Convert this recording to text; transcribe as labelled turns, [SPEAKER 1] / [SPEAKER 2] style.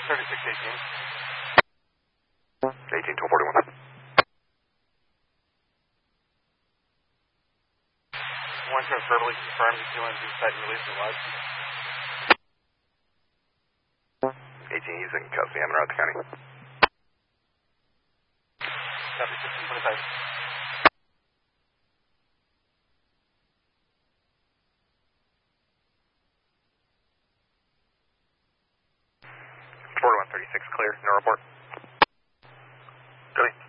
[SPEAKER 1] 3618.
[SPEAKER 2] 18 to 41.
[SPEAKER 1] One to verbally confirm the feelings you set and release it was.
[SPEAKER 2] 18, he's in custody. I'm in Rutherford County.
[SPEAKER 1] Copy, 1625.
[SPEAKER 2] Florida 136, clear. No report. Copy.